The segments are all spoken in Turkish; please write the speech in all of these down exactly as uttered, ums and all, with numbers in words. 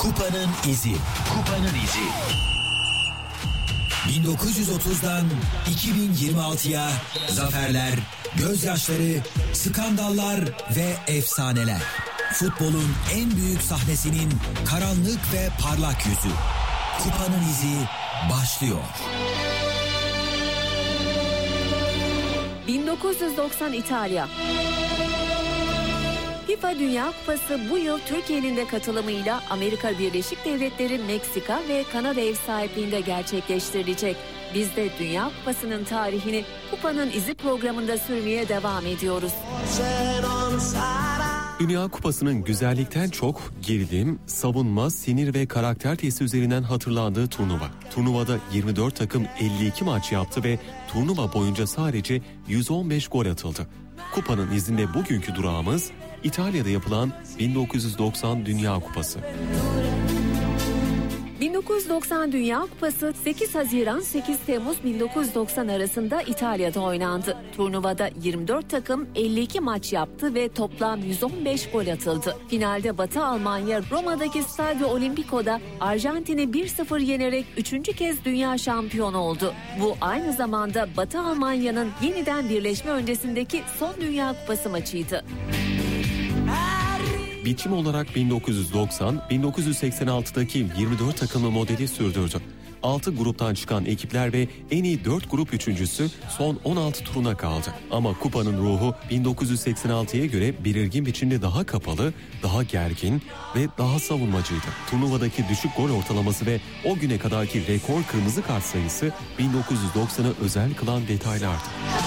Kupanın izi. Kupanın izi. bin dokuz yüz otuzdan iki bin yirmi altıya zaferler, gözyaşları, skandallar ve efsaneler. Futbolun en büyük sahnesinin karanlık ve parlak yüzü. Kupanın izi başlıyor. bin dokuz yüz doksan İtalya. FIFA Dünya Kupası bu yıl Türkiye'nin de katılımıyla Amerika Birleşik Devletleri, Meksika ve Kanada ev sahipliğinde gerçekleştirilecek. Biz de Dünya Kupası'nın tarihini Kupanın İzi programında sürmeye devam ediyoruz. Dünya Kupası'nın güzellikten çok gerilim, savunma, sinir ve karakter testi üzerinden hatırlandığı turnuva. Turnuvada yirmi dört takım elli iki maç yaptı ve turnuva boyunca sadece yüz on beş gol atıldı. Kupanın izinde bugünkü durağımız İtalya'da yapılan bin dokuz yüz doksan Dünya Kupası. bin dokuz yüz doksan Dünya Kupası sekiz Haziran sekiz Temmuz bin dokuz yüz doksan arasında İtalya'da oynandı. Turnuvada yirmi dört takım elli iki maç yaptı ve toplam yüz on beş gol atıldı. Finalde Batı Almanya Roma'daki Stadio Olimpico'da Arjantin'i bir sıfır yenerek üçüncü kez dünya şampiyonu oldu. Bu aynı zamanda Batı Almanya'nın yeniden birleşme öncesindeki son Dünya Kupası maçıydı. Biçim olarak bin dokuz yüz doksan bin dokuz yüz seksen altıdaki yirmi dört takımlı modeli sürdürdü. altı gruptan çıkan ekipler ve en iyi dört grup üçüncüsü son on altı turuna kaldı. Ama kupanın ruhu bin dokuz yüz seksen altıya göre belirgin biçimde daha kapalı, daha gergin ve daha savunmacıydı. Turnuvadaki düşük gol ortalaması ve o güne kadarki rekor kırmızı kart sayısı bin dokuz yüz doksanı özel kılan detaylardı.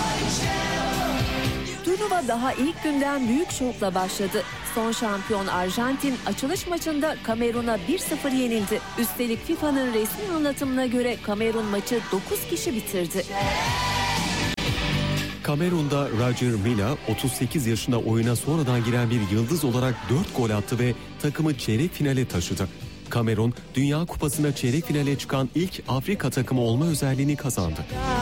Turnuva daha ilk günden büyük şokla başladı. Son şampiyon Arjantin açılış maçında Kamerun'a bir sıfır yenildi. Üstelik FIFA'nın resmi anlatımına göre Kamerun maçı dokuz kişi bitirdi. Kamerun'da Roger Milla otuz sekiz yaşında oyuna sonradan giren bir yıldız olarak dört gol attı ve takımı çeyrek finale taşıdı. Kamerun, Dünya Kupası'nda çeyrek finale çıkan ilk Afrika takımı olma özelliğini kazandı.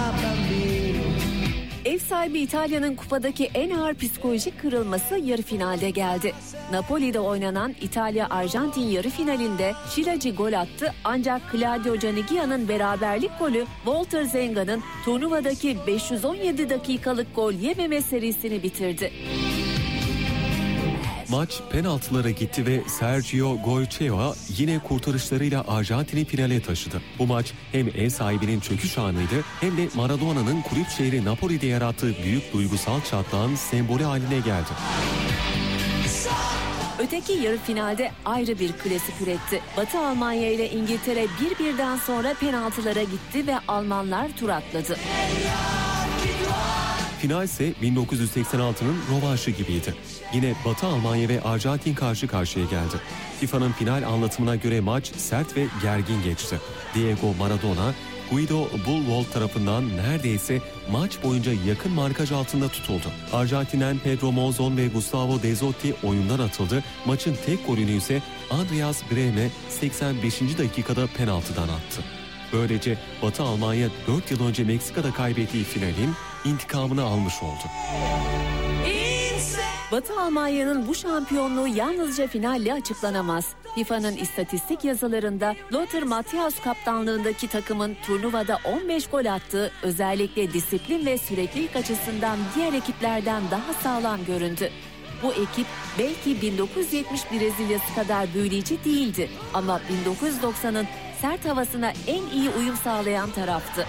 Ev sahibi İtalya'nın kupadaki en ağır psikolojik kırılması yarı finalde geldi. Napoli'de oynanan İtalya-Arjantin yarı finalinde Şilacı gol attı ancak Claudio Canighia'nın beraberlik golü Walter Zenga'nın turnuvadaki beş yüz on yedi dakikalık gol yememe serisini bitirdi. Maç penaltılara gitti ve Sergio Goycochea yine kurtarışlarıyla Arjantin'i finale taşıdı. Bu maç hem ev sahibinin çöküş anıydı hem de Maradona'nın kulüp şehri Napoli'de yarattığı büyük duygusal çatlağın sembolü haline geldi. Öteki yarı finalde ayrı bir klasik üretti. Batı Almanya ile İngiltere bir birden sonra penaltılara gitti ve Almanlar tur atladı. Final ise bin dokuz yüz seksen altının rövanşı gibiydi. Yine Batı Almanya ve Arjantin karşı karşıya geldi. FIFA'nın final anlatımına göre maç sert ve gergin geçti. Diego Maradona, Guido Bullwald tarafından neredeyse maç boyunca yakın markaj altında tutuldu. Arjantin'den Pedro Monzon ve Gustavo Dezzotti oyundan atıldı. Maçın tek golünü ise Andreas Brehme seksen beşinci dakikada penaltıdan attı. Böylece Batı Almanya dört yıl önce Meksika'da kaybettiği finalin intikamını almış oldu. Batı Almanya'nın bu şampiyonluğu yalnızca finalle açıklanamaz. FIFA'nın istatistik yazılarında Lothar Matthäus kaptanlığındaki takımın turnuvada on beş gol attığı özellikle disiplin ve süreklilik açısından diğer ekiplerden daha sağlam göründü. Bu ekip belki bin dokuz yüz yetmiş Brezilya'sı kadar büyüleyici değildi ama bin dokuz yüz doksanın sert havasına en iyi uyum sağlayan taraftı.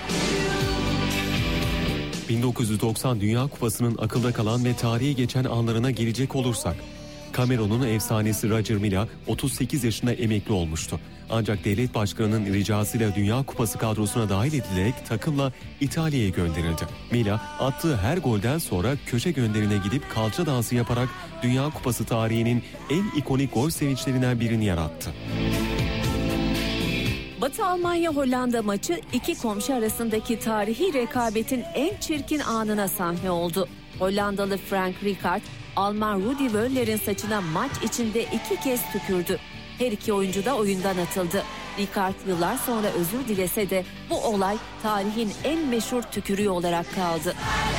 bin dokuz yüz doksan Dünya Kupası'nın akılda kalan ve tarihe geçen anlarına gelecek olursak, Kamerun'un efsanesi Roger Milla otuz sekiz yaşında emekli olmuştu. Ancak devlet başkanının ricasıyla Dünya Kupası kadrosuna dahil edilerek takımla İtalya'ya gönderildi. Milla attığı her golden sonra köşe gönderine gidip kalça dansı yaparak Dünya Kupası tarihinin en ikonik gol sevinçlerinden birini yarattı. Batı Almanya-Hollanda maçı iki komşu arasındaki tarihi rekabetin en çirkin anına sahne oldu. Hollandalı Frank Rijkaard, Alman Rudi Völler'in saçına maç içinde iki kez tükürdü. Her iki oyuncu da oyundan atıldı. Rijkaard yıllar sonra özür dilese de bu olay tarihin en meşhur tükürüğü olarak kaldı.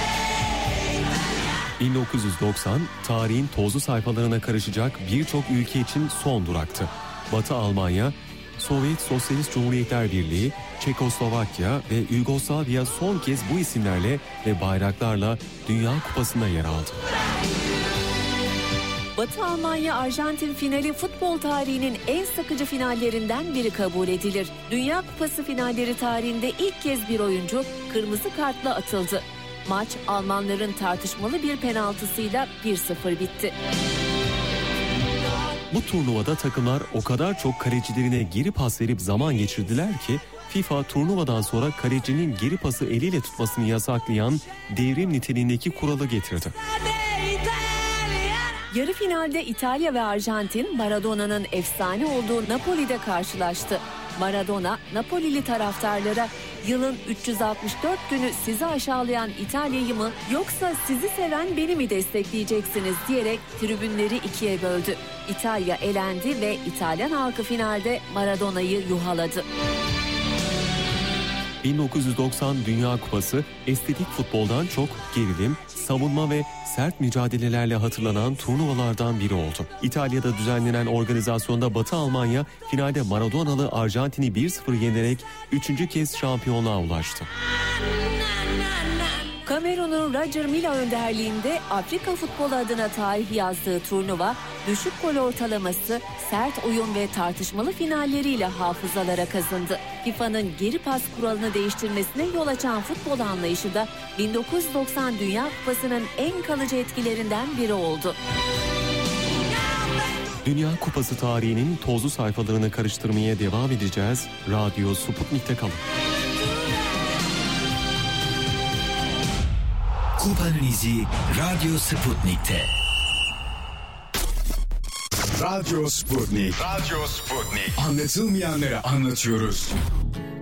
bin dokuz yüz doksan tarihin tozlu sayfalarına karışacak birçok ülke için son duraktı. Batı Almanya, Sovyet Sosyalist Cumhuriyetler Birliği, Çekoslovakya ve Yugoslavya son kez bu isimlerle ve bayraklarla Dünya Kupası'nda yer aldı. Batı Almanya-Arjantin finali futbol tarihinin en sıkıcı finallerinden biri kabul edilir. Dünya Kupası finalleri tarihinde ilk kez bir oyuncu kırmızı kartla atıldı. Maç Almanların tartışmalı bir penaltısıyla bir sıfır bitti. Bu turnuvada takımlar o kadar çok kalecilerine geri pas verip zaman geçirdiler ki FIFA turnuvadan sonra kalecinin geri pası eliyle tutmasını yasaklayan devrim niteliğindeki kuralı getirdi. Yarı finalde İtalya ve Arjantin Maradona'nın efsane olduğu Napoli'de karşılaştı. Maradona, Napolili taraftarlara yılın üç yüz altmış dört günü sizi aşağılayan İtalya'yı mı yoksa sizi seven beni mi destekleyeceksiniz diyerek tribünleri ikiye böldü. İtalya elendi ve İtalyan halkı finalde Maradona'yı yuhaladı. bin dokuz yüz doksan Dünya Kupası estetik futboldan çok gerilim, savunma ve sert mücadelelerle hatırlanan turnuvalardan biri oldu. İtalya'da düzenlenen organizasyonda Batı Almanya finalde Maradona'lı Arjantin'i bir sıfır yenerek üçüncü kez şampiyonluğa ulaştı. Kamerun'un Roger Milla önderliğinde Afrika futbolu adına tarih yazdığı turnuva, düşük gol ortalaması, sert oyun ve tartışmalı finalleriyle hafızalara kazındı. FIFA'nın geri pas kuralını değiştirmesine yol açan futbol anlayışı da bin dokuz yüz doksan Dünya Kupası'nın en kalıcı etkilerinden biri oldu. Dünya Kupası tarihinin tozlu sayfalarını karıştırmaya devam edeceğiz. Radyo Sputnik'te kalın. Kupanın izi Radyo Sputnik'te. Radyo Sputnik. Radyo Sputnik. Anlatılmayanları anlatıyoruz.